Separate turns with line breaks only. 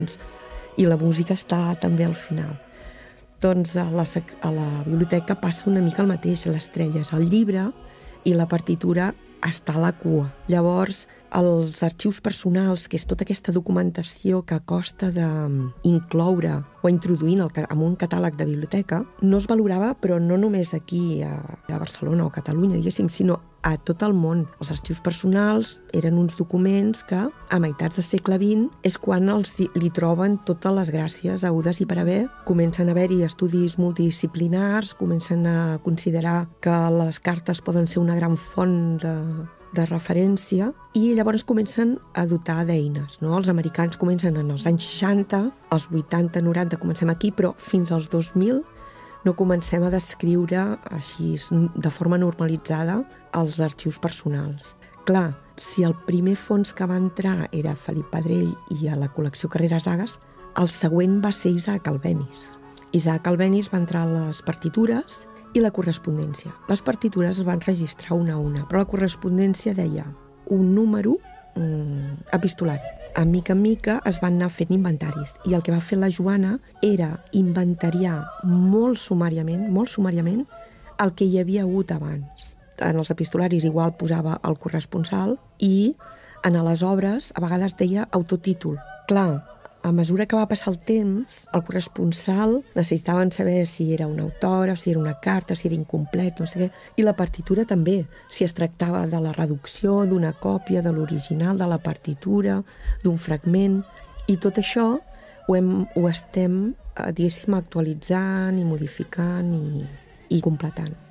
i la música està també al final. Doncs a la biblioteca passa una mica el mateix, l'estrella és el llibre i la partitura està a la cua. Llavors, els arxius personals, que és tota aquesta documentació que costa d'incloure o introduir en un catàleg de biblioteca, no es valorava, però no només aquí a Barcelona o Catalunya, diguéssim, sinó a tot el món. Els arxius personals eren uns documents que a meitats del segle XX és quan li troben totes les gràcies hagudes i per haver. Comencen a haver-hi estudis multidisciplinars, comencen a considerar que les cartes poden ser una gran font de referència i llavors comencen a dotar d'eines. No? Els americans comencen en els anys 60, els 80, 90 comencem aquí, però fins als 2000 no comencem a descriure així de forma normalitzada els arxius personals. Clar, si el primer fons que va entrar era Felip Pedrell i a la col·lecció Carreras Dagues, el següent va ser Isaac Albéniz. Isaac Albéniz va entrar a les partitures i la correspondència. Les partitures es van registrar una a una, però la correspondència deia un número epistolari. A mica en mica es van anar fent inventaris i el que va fer la Joana era inventariar molt sumàriament el que hi havia hagut abans. En els epistolaris igual posava el corresponsal i en les obres a vegades deia autotítol. Clar, a mesura que va passar el temps, el corresponsal necessitaven saber si era un autògraf, si era una carta, si era incomplet, no sé què, i la partitura també, si es tractava de la reducció, d'una còpia de l'original, de la partitura, d'un fragment, i tot això ho estem, diguéssim, actualitzant i modificant i completant.